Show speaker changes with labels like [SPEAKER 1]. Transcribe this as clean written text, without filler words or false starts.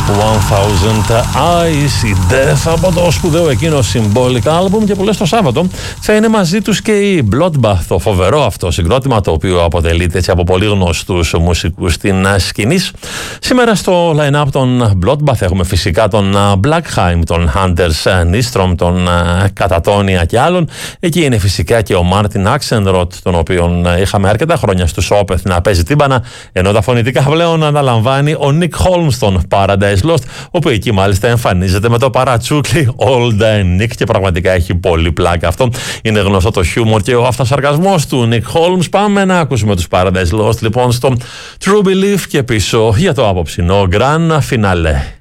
[SPEAKER 1] 1000 Eyes, η Death από το σπουδαίο εκείνο Symbolic Album, και που λες το Σάββατο θα είναι μαζί τους και η Bloodbath, το φοβερό αυτό συγκρότημα το οποίο αποτελείται έτσι από πολύ γνωστούς μουσικούς στην σκηνή. Σήμερα στο line-up των Bloodbath έχουμε φυσικά τον Blackheim, τον Anders Nystrom, τον Κατατόνια και άλλων. Εκεί είναι φυσικά και ο Martin Axelrod, τον οποίον είχαμε αρκετά χρόνια στους Opeth να παίζει τύμπανα, ενώ τα φωνητικά πλέον αναλαμβάνει ο Nick Holmes των Paradise Lost, όπου εκεί μάλιστα εμφανίζεται με το παρατσούκλι Old Nick και πραγματικά έχει πολύ πλάκα αυτό. Είναι γνωστό το χιούμορ και ο αυτοσαρκασμός του Nick Holmes. Πάμε να ακούσουμε τους Paradise Lost λοιπόν στο True Belief και πίσω για το απόψινό Grand Finale.